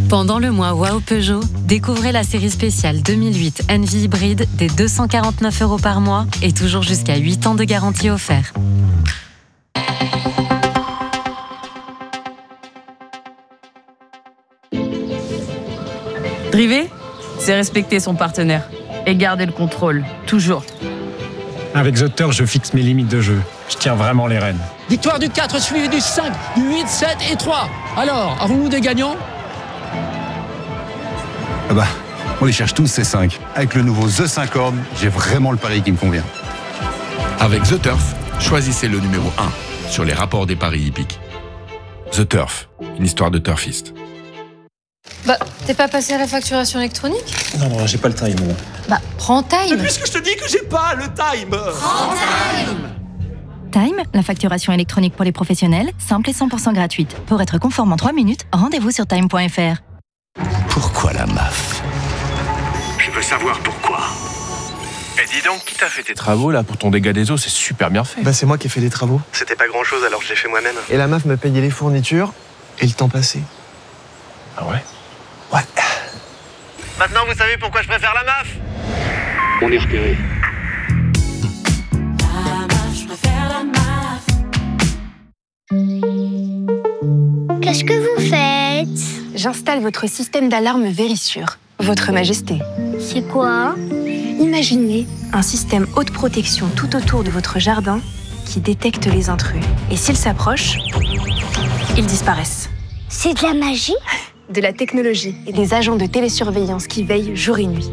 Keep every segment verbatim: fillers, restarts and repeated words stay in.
Pendant le mois Wow Peugeot, découvrez la série spéciale deux mille huit Envy Hybride des deux cent quarante-neuf euros par mois et toujours jusqu'à huit ans de garantie offerte. Driver, c'est respecter son partenaire et garder le contrôle, toujours. Avec The Turf, je fixe mes limites de jeu. Je tiens vraiment les rênes. Victoire du quatre suivi du cinq, du huit, sept et trois. Alors, avons-nous des gagnants ? Ah bah, on les cherche tous ces cinq. Avec le nouveau The cinq Horn, j'ai vraiment le pari qui me convient. Avec The Turf, choisissez le numéro un sur les rapports des paris hippiques. The Turf, une histoire de turfiste. Bah, t'es pas passé à la facturation électronique ? Non, non, j'ai pas le time. Non. Bah, prends Time. Mais puisque je te dis que j'ai pas le time. Prends Time. Time, la facturation électronique pour les professionnels, simple et cent pour cent gratuite. Pour être conforme en trois minutes, rendez-vous sur time point f r. Pourquoi la M A F ? Je veux savoir pourquoi. Et dis donc, qui t'a fait tes travaux là pour ton dégât des eaux? C'est super bien fait. Bah c'est moi qui ai fait les travaux. C'était pas grand chose alors je l'ai fait moi-même. Et la M A F me payait les fournitures et le temps passé. Ah ouais? Ouais. Maintenant vous savez pourquoi je préfère la M A F? On est repéré. La M A F, je préfère la M A F. Qu'est-ce que vous faites? J'installe votre système d'alarme Vérissure, Votre Majesté. C'est quoi? Imaginez un système haute protection tout autour de votre jardin qui détecte les intrus. Et s'ils s'approchent, ils disparaissent. C'est de la magie? De la technologie et des agents de télésurveillance qui veillent jour et nuit.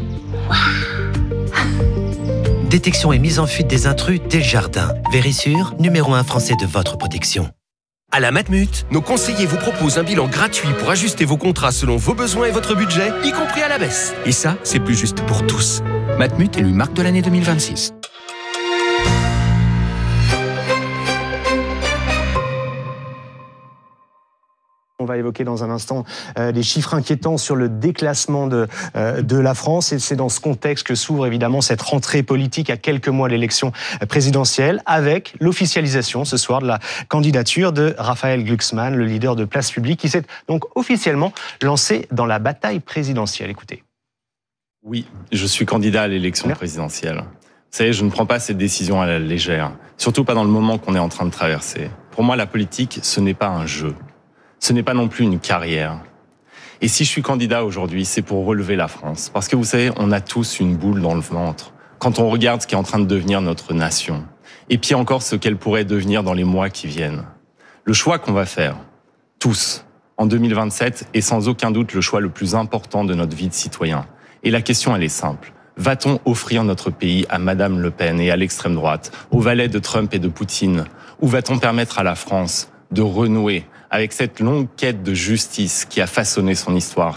Wow. Détection et mise en fuite des intrus dès le jardin. Vérissure, numéro un français de votre protection. À la Matmut, nos conseillers vous proposent un bilan gratuit pour ajuster vos contrats selon vos besoins et votre budget, y compris à la baisse. Et ça, c'est plus juste pour tous. Matmut élu marque de l'année deux mille vingt-six. On va évoquer dans un instant euh, les chiffres inquiétants sur le déclassement de, euh, de la France. Et c'est dans ce contexte que s'ouvre évidemment cette rentrée politique à quelques mois de l'élection présidentielle, avec l'officialisation ce soir de la candidature de Raphaël Glucksmann, le leader de Place Publique, qui s'est donc officiellement lancé dans la bataille présidentielle. Écoutez. Oui, je suis candidat à l'élection présidentielle. Vous savez, je ne prends pas cette décision à la légère, surtout pas dans le moment qu'on est en train de traverser. Pour moi, la politique, ce n'est pas un jeu. Ce n'est pas non plus une carrière. Et si je suis candidat aujourd'hui, c'est pour relever la France. Parce que vous savez, on a tous une boule dans le ventre quand on regarde ce qui est en train de devenir notre nation. Et puis encore ce qu'elle pourrait devenir dans les mois qui viennent. Le choix qu'on va faire, tous, en deux mille vingt-sept, est sans aucun doute le choix le plus important de notre vie de citoyen. Et la question, elle est simple. Va-t-on offrir notre pays à Madame Le Pen et à l'extrême droite, aux valets de Trump et de Poutine? Ou va-t-on permettre à la France de renouer avec cette longue quête de justice qui a façonné son histoire?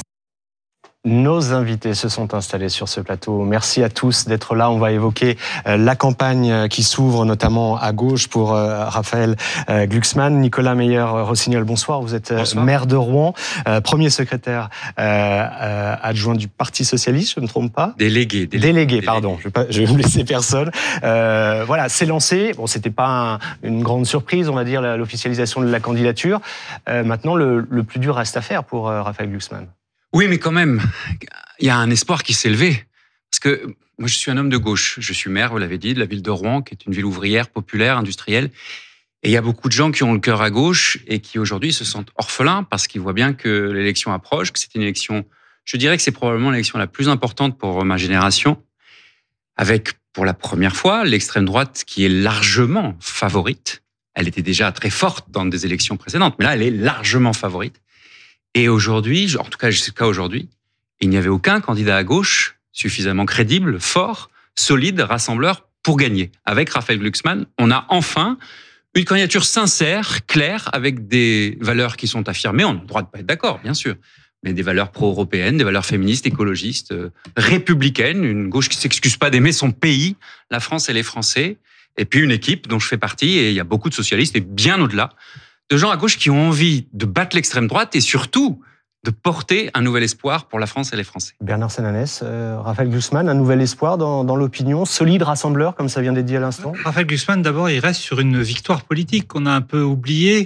Nos invités se sont installés sur ce plateau. Merci à tous d'être là. On va évoquer la campagne qui s'ouvre, notamment à gauche pour Raphaël Glucksmann. Nicolas Meyer-Rossignol, bonsoir. Vous êtes bonsoir. Maire de Rouen, premier secrétaire adjoint du Parti Socialiste, je ne me trompe pas. Délégué. Délégué, délégué pardon. Je ne vais, vais me laisser personne. Euh, voilà, c'est lancé. Bon, c'était pas un, une grande surprise, on va dire, l'officialisation de la candidature. Euh, maintenant, le, le plus dur reste à faire pour Raphaël Glucksmann. Oui, mais quand même, il y a un espoir qui s'est levé. Parce que moi, je suis un homme de gauche. Je suis maire, vous l'avez dit, de la ville de Rouen, qui est une ville ouvrière, populaire, industrielle. Et il y a beaucoup de gens qui ont le cœur à gauche et qui aujourd'hui se sentent orphelins parce qu'ils voient bien que l'élection approche, que c'est une élection, je dirais que c'est probablement l'élection la plus importante pour ma génération, avec pour la première fois l'extrême droite qui est largement favorite. Elle était déjà très forte dans des élections précédentes, mais là, elle est largement favorite. Et aujourd'hui, en tout cas jusqu'à aujourd'hui, il n'y avait aucun candidat à gauche suffisamment crédible, fort, solide, rassembleur pour gagner. Avec Raphaël Glucksmann, on a enfin une candidature sincère, claire, avec des valeurs qui sont affirmées. On a le droit de pas être d'accord, bien sûr, mais des valeurs pro-européennes, des valeurs féministes, écologistes, euh, républicaines, une gauche qui ne s'excuse pas d'aimer son pays, la France et les Français, et puis une équipe dont je fais partie, et il y a beaucoup de socialistes, et bien au-delà, de gens à gauche qui ont envie de battre l'extrême droite et surtout de porter un nouvel espoir pour la France et les Français. Bernard Sananès, euh, Raphaël Glucksmann, un nouvel espoir dans, dans l'opinion, solide rassembleur, comme ça vient d'être dit à l'instant. Raphaël Glucksmann, d'abord, il reste sur une victoire politique qu'on a un peu oubliée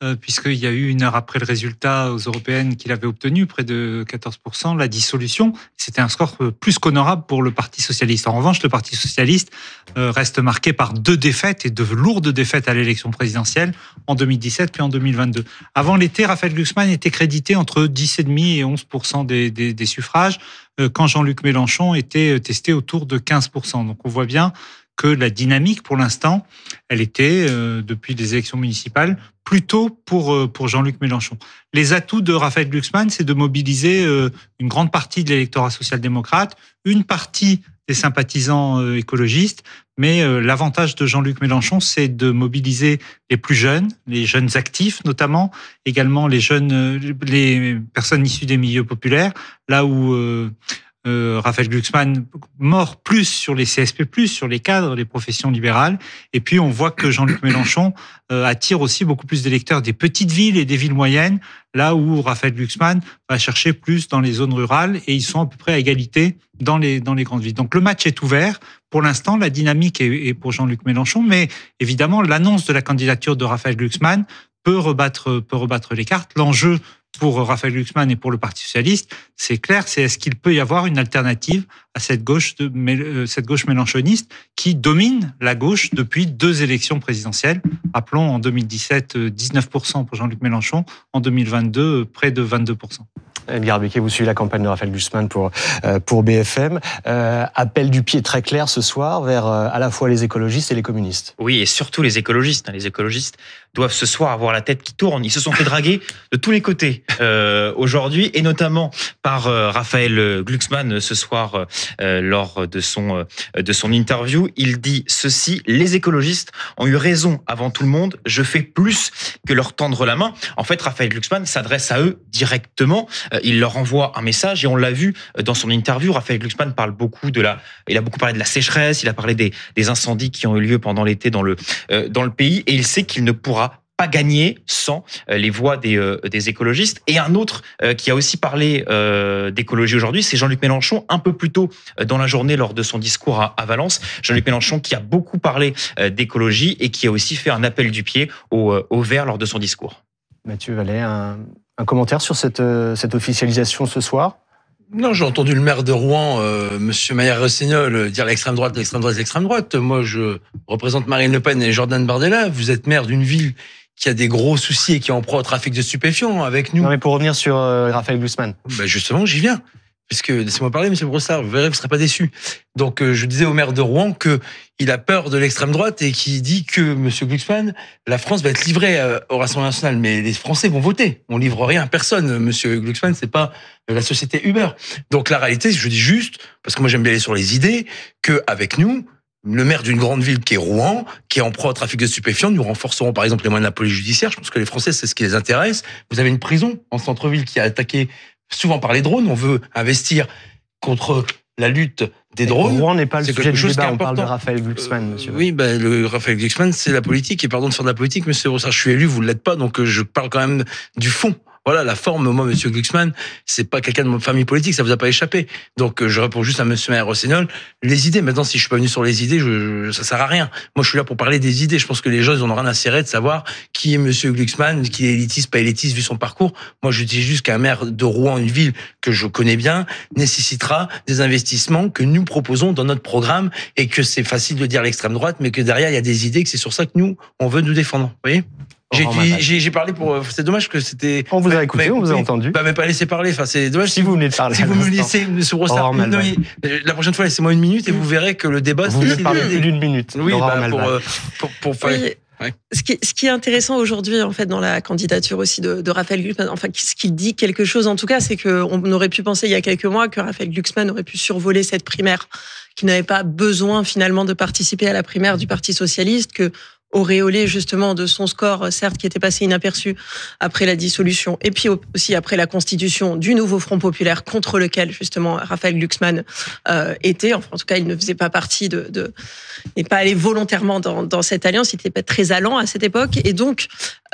euh, puisqu'il y a eu une heure après le résultat aux européennes qu'il avait obtenu, près de quatorze pour cent, la dissolution. C'était un score plus qu'honorable pour le Parti socialiste. En revanche, le Parti socialiste euh, reste marqué par deux défaites, et de lourdes défaites à l'élection présidentielle, en deux mille dix-sept puis en deux mille vingt-deux. Avant l'été, Raphaël Glucksmann était crédité entre dix virgule cinq et onze pour cent des, des, des suffrages, euh, quand Jean-Luc Mélenchon était testé autour de quinze pour cent. Donc on voit bien que la dynamique, pour l'instant, elle était, euh, depuis les élections municipales, plutôt pour, euh, pour Jean-Luc Mélenchon. Les atouts de Raphaël Glucksmann, c'est de mobiliser euh, une grande partie de l'électorat social-démocrate, une partie des sympathisants euh, écologistes, mais euh, l'avantage de Jean-Luc Mélenchon, c'est de mobiliser les plus jeunes, les jeunes actifs notamment, également les jeunes, euh, les personnes issues des milieux populaires, là où... Euh, Euh, Raphaël Glucksmann mord plus sur les C S P plus, sur les cadres, les professions libérales. Et puis, on voit que Jean-Luc Mélenchon euh, attire aussi beaucoup plus d'électeurs des petites villes et des villes moyennes, là où Raphaël Glucksmann va chercher plus dans les zones rurales, et ils sont à peu près à égalité dans les, dans les grandes villes. Donc, le match est ouvert. Pour l'instant, la dynamique est, est pour Jean-Luc Mélenchon, mais évidemment, l'annonce de la candidature de Raphaël Glucksmann peut rebattre, peut rebattre les cartes. L'enjeu pour Raphaël Glucksmann et pour le Parti socialiste, c'est clair, c'est est-ce qu'il peut y avoir une alternative à cette gauche, de, cette gauche mélenchoniste qui domine la gauche depuis deux élections présidentielles. Rappelons, en deux mille dix-sept, dix-neuf pour cent pour Jean-Luc Mélenchon, en deux mille vingt-deux, près de vingt-deux pour cent. Edgar Becquet, vous suivez la campagne de Raphaël Glucksmann pour, euh, pour B F M. Euh, appel du pied très clair ce soir vers euh, à la fois les écologistes et les communistes. Oui, et surtout les écologistes. Les écologistes doivent ce soir avoir la tête qui tourne. Ils se sont fait draguer de tous les côtés euh, aujourd'hui, et notamment par euh, Raphaël Glucksmann ce soir euh, lors de son, euh, de son interview. Il dit ceci: les écologistes ont eu raison avant tout le monde, je fais plus que leur tendre la main. En fait, Raphaël Glucksmann s'adresse à eux directement. Il leur envoie un message, et on l'a vu dans son interview. Raphaël Glucksmann parle beaucoup de la, il a beaucoup parlé de la sécheresse, il a parlé des, des incendies qui ont eu lieu pendant l'été dans le, euh, dans le pays, et il sait qu'il ne pourra pas gagner sans les voix des, euh, des écologistes. Et un autre euh, qui a aussi parlé euh, d'écologie aujourd'hui, c'est Jean-Luc Mélenchon, un peu plus tôt dans la journée lors de son discours à, à Valence. Jean-Luc Mélenchon qui a beaucoup parlé euh, d'écologie et qui a aussi fait un appel du pied aux, euh, aux Verts lors de son discours. Mathieu Vallet, un, un commentaire sur cette, euh, cette officialisation ce soir ? Non, j'ai entendu le maire de Rouen, euh, Monsieur Maillard-Rossignol, dire l'extrême droite, l'extrême droite, l'extrême droite. Moi, je représente Marine Le Pen et Jordan Bardella. Vous êtes maire d'une ville qui a des gros soucis et qui est en proie au trafic de stupéfiants avec nous. Non, mais pour revenir sur euh, Raphaël Glucksmann. Ben justement, j'y viens. Puisque, laissez-moi parler, Monsieur Brossard, vous verrez, vous ne serez pas déçus. Donc, euh, je disais au maire de Rouen qu'il a peur de l'extrême droite et qu'il dit que, Monsieur Glucksmann, la France va être livrée euh, au Rassemblement national. Mais les Français vont voter. On livre rien à personne. Monsieur Glucksmann, c'est pas la société Uber. Donc, la réalité, je dis juste, parce que moi j'aime bien aller sur les idées, qu'avec nous, le maire d'une grande ville qui est Rouen, qui est en proie au trafic de stupéfiants, nous renforcerons par exemple les moyens de la police judiciaire. Je pense que les Français, c'est ce qui les intéresse. Vous avez une prison en centre-ville qui est attaquée souvent par les drones. On veut investir contre la lutte des drones. Rouen n'est pas le c'est sujet du chose débat, qui est on parle de important. Raphaël Glucksmann, monsieur. Oui, ben, le Raphaël Glucksmann, c'est la politique, et pardon de faire de la politique, monsieur Brossard, je suis élu, vous ne l'êtes pas, donc je parle quand même du fond. Voilà, la forme, moi, monsieur Glucksmann, c'est pas quelqu'un de ma famille politique, ça vous a pas échappé. Donc, je réponds juste à monsieur Maillard-Rossignol. Les idées, maintenant, si je suis pas venu sur les idées, je, je, ça sert à rien. Moi, je suis là pour parler des idées. Je pense que les gens, ils en ont rien à cirer de savoir qui est monsieur Glucksmann, qui est élitiste, pas élitiste, vu son parcours. Moi, je dis juste qu'un maire de Rouen, une ville que je connais bien, nécessitera des investissements que nous proposons dans notre programme, et que c'est facile de dire l'extrême droite, mais que derrière, il y a des idées, que c'est sur ça que nous, on veut nous défendre. Vous voyez? J'ai, j'ai, j'ai parlé pour. C'est dommage que c'était. On vous a écouté, on vous a entendu. Bah, mais pas laissé parler. Enfin, c'est dommage. Si vous venez de parler. Si vous me laissez, Monsieur Brossard, une, non, la prochaine fois, laissez-moi une minute et vous verrez que le débat. Vous venez de parler plus d'une minute. Oui, bah, pour, euh, pour, pour faire. Oui. Ouais. Ce, qui est, ce qui est intéressant aujourd'hui, en fait, dans la candidature aussi de, de Raphaël Glucksmann, enfin, ce qu'il dit quelque chose, en tout cas, c'est qu'on aurait pu penser il y a quelques mois que Raphaël Glucksmann aurait pu survoler cette primaire, qu'il n'avait pas besoin finalement de participer à la primaire du Parti socialiste, que auréolé justement de son score, certes, qui était passé inaperçu après la dissolution, et puis aussi après la constitution du nouveau Front populaire contre lequel justement Raphaël Glucksmann euh, était. Enfin, en tout cas, il ne faisait pas partie de, de n'est pas allé volontairement dans, dans cette alliance. Il n'était pas très allant à cette époque, et donc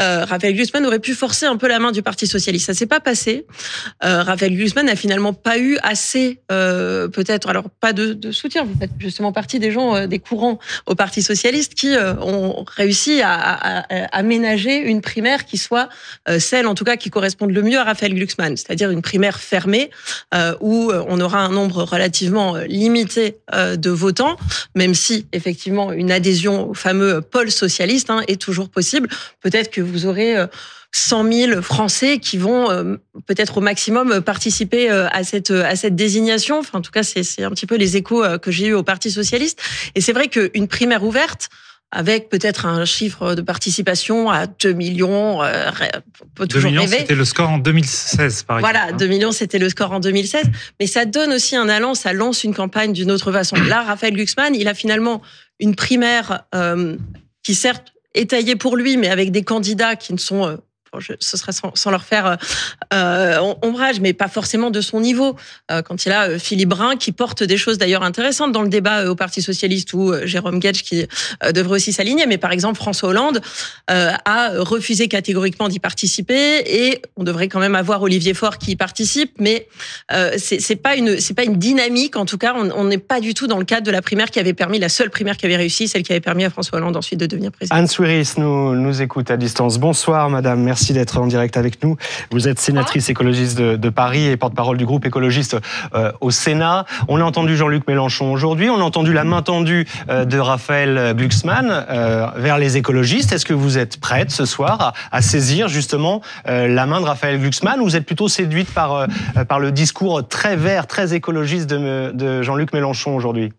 euh, Raphaël Glucksmann aurait pu forcer un peu la main du Parti socialiste. Ça s'est pas passé. Euh, Raphaël Glucksmann n'a finalement pas eu assez, euh, peut-être, alors pas de, de soutien. Vous faites justement partie des gens, euh, des courants au Parti socialiste qui euh, ont réussi à, à, à aménager une primaire qui soit euh, celle, en tout cas, qui corresponde le mieux à Raphaël Glucksmann, c'est-à-dire une primaire fermée euh, où on aura un nombre relativement limité euh, de votants, même si effectivement une adhésion au fameux pôle socialiste hein, est toujours possible. Peut-être que vous aurez euh, cent mille Français qui vont euh, peut-être au maximum participer euh, à cette à cette désignation. Enfin, en tout cas, c'est c'est un petit peu les échos euh, que j'ai eu au Parti socialiste. Et c'est vrai qu'une primaire ouverte, avec peut-être un chiffre de participation à deux millions, euh, on peut toujours deux millions, rêver. C'était le score en deux mille seize, par exemple. Voilà, deux millions, c'était le score en deux mille seize. Mais ça donne aussi un allant, ça lance une campagne d'une autre façon. Là, Raphaël Glucksmann, il a finalement une primaire euh, qui certes est taillée pour lui, mais avec des candidats qui ne sont... Euh, Je, ce serait sans, sans leur faire euh, ombrage, mais pas forcément de son niveau. Euh, quand il a euh, Philippe Brun, qui porte des choses d'ailleurs intéressantes dans le débat euh, au Parti socialiste, ou euh, Jérôme Guedj, qui euh, devrait aussi s'aligner. Mais par exemple, François Hollande euh, a refusé catégoriquement d'y participer, et on devrait quand même avoir Olivier Faure qui y participe. Mais euh, c'est, c'est pas une, c'est pas une dynamique. En tout cas, on n'est pas du tout dans le cadre de la primaire qui avait permis, la seule primaire qui avait réussi, celle qui avait permis à François Hollande ensuite de devenir président. Anne Souiris nous, nous écoute à distance. Bonsoir, madame. Merci. Merci d'être en direct avec nous. Vous êtes sénatrice écologiste de, de Paris et porte-parole du groupe écologiste euh, au Sénat. On a entendu Jean-Luc Mélenchon aujourd'hui. On a entendu la main tendue euh, de Raphaël Glucksmann euh, vers les écologistes. Est-ce que vous êtes prête ce soir à, à saisir justement euh, la main de Raphaël Glucksmann, ou vous êtes plutôt séduite par, euh, par le discours très vert, très écologiste de, de Jean-Luc Mélenchon aujourd'hui?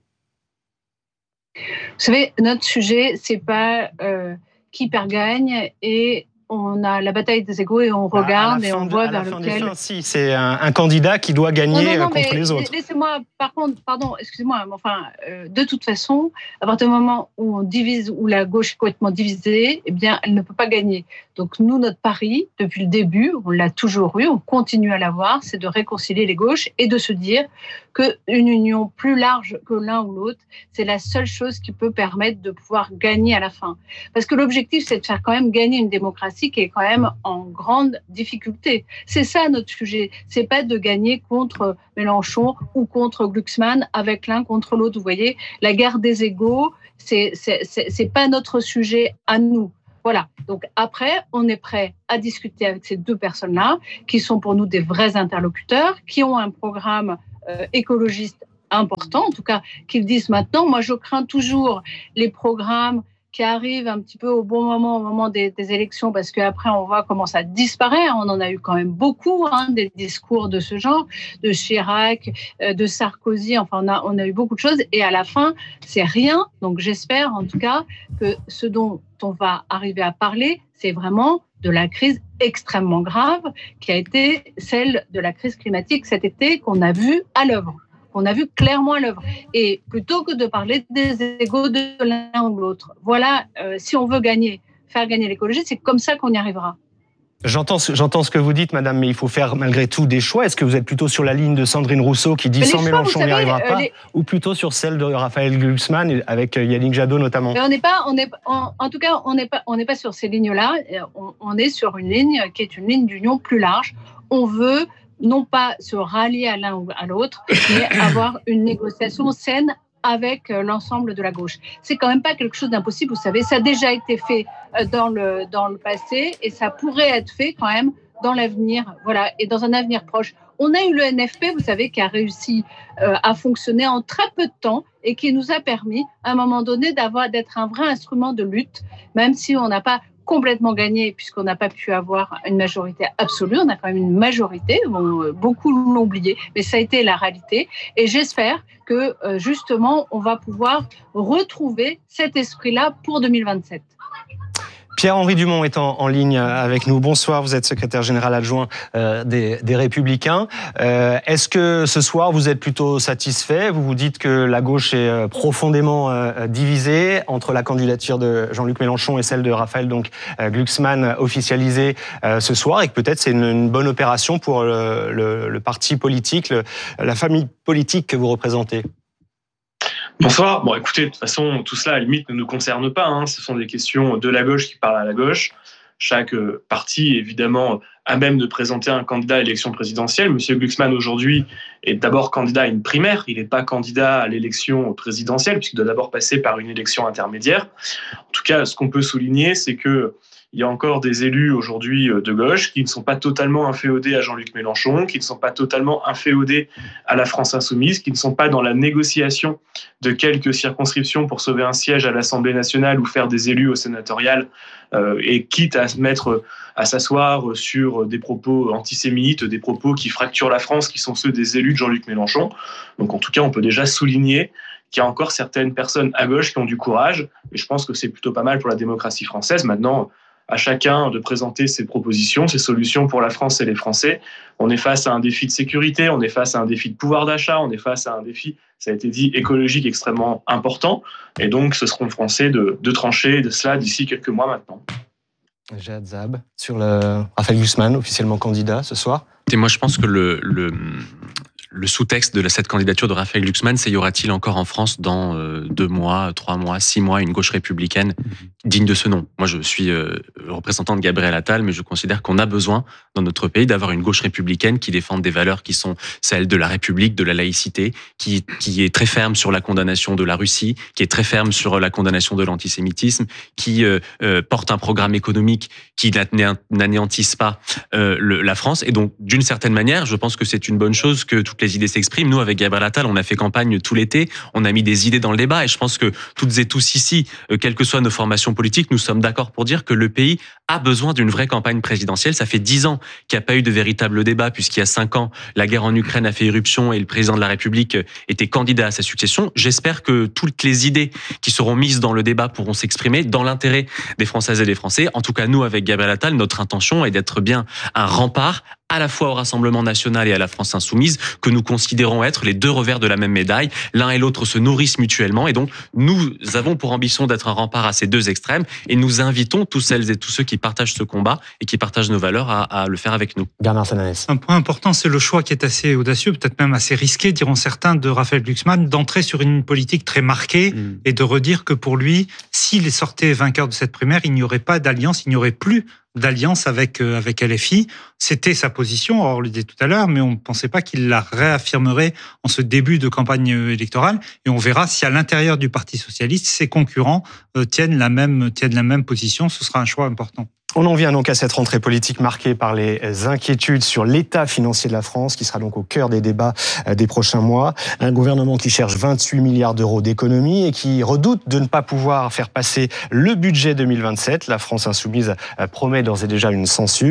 Vous savez, notre sujet, c'est pas euh, qui perd gagne, et on a la bataille des égos et on regarde et on voit vers lequel... Fin, si, c'est un, un candidat qui doit gagner non, non, non, contre les autres. Laissez-moi, par contre, pardon, excusez-moi, mais enfin, euh, de toute façon, à partir du moment où on divise, où la gauche est complètement divisée, eh bien, elle ne peut pas gagner. Donc nous, notre pari, depuis le début, on l'a toujours eu, on continue à l'avoir, c'est de réconcilier les gauches et de se dire qu'une union plus large que l'un ou l'autre, c'est la seule chose qui peut permettre de pouvoir gagner à la fin. Parce que l'objectif, c'est de faire quand même gagner une démocratie qui est quand même en grande difficulté. C'est ça notre sujet. C'est pas de gagner contre Mélenchon ou contre Glucksmann avec l'un contre l'autre. Vous voyez, la guerre des égos, c'est, c'est, c'est, c'est pas notre sujet à nous. Voilà. Donc après, on est prêt à discuter avec ces deux personnes-là, qui sont pour nous des vrais interlocuteurs, qui ont un programme euh, écologiste important, en tout cas, qu'ils disent maintenant. Moi, je crains toujours les programmes qui arrivent un petit peu au bon moment, au moment des, des élections, parce qu'après, on voit comment ça disparaît. On en a eu quand même beaucoup, hein, des discours de ce genre, de Chirac, euh, de Sarkozy, enfin, on a, on a eu beaucoup de choses, et à la fin, c'est rien. Donc, j'espère, en tout cas, que ce dont on va arriver à parler, c'est vraiment de la crise extrêmement grave qui a été celle de la crise climatique cet été, qu'on a vue à l'œuvre. On a vu clairement à l'œuvre. Et plutôt que de parler des égos de l'un ou de l'autre, voilà, euh, si on veut gagner, faire gagner l'écologie, c'est comme ça qu'on y arrivera. J'entends, j'entends ce que vous dites, madame, mais il faut faire malgré tout des choix. Est-ce que vous êtes plutôt sur la ligne de Sandrine Rousseau qui dit mais sans choix, Mélenchon, on n'y arrivera pas, euh, les... ou plutôt sur celle de Raphaël Glucksmann avec Yannick Jadot notamment? Mais on n'est pas, on est, en, en tout cas, on n'est pas, on n'est pas sur ces lignes-là. On, on est sur une ligne qui est une ligne d'union plus large. On veut non pas se rallier à l'un ou à l'autre, mais avoir une négociation saine avec l'ensemble de la gauche. C'est quand même pas quelque chose d'impossible, vous savez, ça a déjà été fait dans le, dans le passé, et ça pourrait être fait quand même dans l'avenir, voilà, et dans un avenir proche. On a eu le N F P, vous savez, qui a réussi euh, à fonctionner en très peu de temps et qui nous a permis, à un moment donné, d'avoir, d'être un vrai instrument de lutte, même si on n'a pas complètement gagné, puisqu'on n'a pas pu avoir une majorité absolue. On a quand même une majorité, bon, beaucoup l'ont oublié, mais ça a été la réalité. Et j'espère que, euh, justement, on va pouvoir retrouver cet esprit-là pour deux mille vingt-sept. Pierre-Henri Dumont est en, en ligne avec nous. Bonsoir, vous êtes secrétaire général adjoint euh, des, des Républicains. Euh, est-ce que ce soir, vous êtes plutôt satisfait? Vous vous dites que la gauche est euh, profondément euh, divisée entre la candidature de Jean-Luc Mélenchon et celle de Raphaël donc, euh, Glucksmann officialisée euh, ce soir, et que peut-être c'est une, une bonne opération pour le, le, le parti politique, le, la famille politique que vous représentez? Bonsoir. Bon, écoutez, de toute façon, tout cela, à la limite, ne nous concerne pas. Hein. Ce sont des questions de la gauche qui parlent à la gauche. chaque parti, évidemment, à même de présenter un candidat à l'élection présidentielle. Monsieur Glucksmann, aujourd'hui, est d'abord candidat à une primaire. Il n'est pas candidat à l'élection présidentielle, puisqu'il doit d'abord passer par une élection intermédiaire. En tout cas, ce qu'on peut souligner, c'est que il y a encore des élus aujourd'hui de gauche qui ne sont pas totalement inféodés à Jean-Luc Mélenchon, qui ne sont pas totalement inféodés à la France insoumise, qui ne sont pas dans la négociation de quelques circonscriptions pour sauver un siège à l'Assemblée nationale ou faire des élus au sénatorial, euh, et quitte à se mettre, à s'asseoir sur des propos antisémites, des propos qui fracturent la France, qui sont ceux des élus de Jean-Luc Mélenchon. Donc en tout cas, on peut déjà souligner qu'il y a encore certaines personnes à gauche qui ont du courage, et je pense que c'est plutôt pas mal pour la démocratie française. Maintenant, à chacun de présenter ses propositions, ses solutions pour la France et les Français. On est face à un défi de sécurité, on est face à un défi de pouvoir d'achat, on est face à un défi, ça a été dit, écologique extrêmement important. Et donc, ce seront aux Français de, de trancher de cela d'ici quelques mois maintenant. Jad Zab, sur le Raphaël Glucksmann, officiellement candidat ce soir. Et moi, je pense que le, le, le sous-texte de cette candidature de Raphaël Glucksmann, c'est y aura-t-il encore en France dans euh, deux mois, trois mois, six mois une gauche républicaine digne de ce nom. Moi, je suis euh, représentant de Gabriel Attal, mais je considère qu'on a besoin dans notre pays d'avoir une gauche républicaine qui défende des valeurs qui sont celles de la République, de la laïcité, qui, qui est très ferme sur la condamnation de la Russie, qui est très ferme sur la condamnation de l'antisémitisme, qui euh, euh, porte un programme économique qui n'anéantisse pas euh, le, la France. Et donc, d'une certaine manière, je pense que c'est une bonne chose que toutes les idées s'expriment. Nous, avec Gabriel Attal, on a fait campagne tout l'été, on a mis des idées dans le débat, et je pense que toutes et tous ici, euh, quelles que soient nos formations politiques, nous sommes d'accord pour dire que le pays a besoin d'une vraie campagne présidentielle. Ça fait dix ans qu'il n'y a pas eu de véritable débat, puisqu'il y a cinq ans, la guerre en Ukraine a fait éruption et le président de la République était candidat à sa succession. J'espère que toutes les idées qui seront mises dans le débat pourront s'exprimer dans l'intérêt des Françaises et des Français. En tout cas, nous, avec Gabriel Attal, notre intention est d'être bien un rempart à la fois au Rassemblement national et à la France insoumise, que nous considérons être les deux revers de la même médaille. L'un et l'autre se nourrissent mutuellement, et donc nous avons pour ambition d'être un rempart à ces deux extrêmes, et nous invitons tous celles et tous ceux qui partagent ce combat et qui partagent nos valeurs à, à le faire avec nous. Bernard Sananès. Un point important, c'est le choix qui est assez audacieux, peut-être même assez risqué, diront certains, de Raphaël Glucksmann, d'entrer sur une politique très marquée mmh. et de redire que pour lui, s'il sortait vainqueur de cette primaire, il n'y aurait pas d'alliance, il n'y aurait plus d'alliance avec euh, avec L F I. C'était sa position, on le disait tout à l'heure, mais on ne pensait pas qu'il la réaffirmerait en ce début de campagne électorale. Et on verra si à l'intérieur du Parti socialiste, ses concurrents euh, tiennent la même tiennent la même position. Ce sera un choix important. On en vient donc à cette rentrée politique marquée par les inquiétudes sur l'état financier de la France, qui sera donc au cœur des débats des prochains mois. Un gouvernement qui cherche vingt-huit milliards d'euros d'économies et qui redoute de ne pas pouvoir faire passer le budget deux mille vingt-sept. La France insoumise promet d'ores et déjà une censure.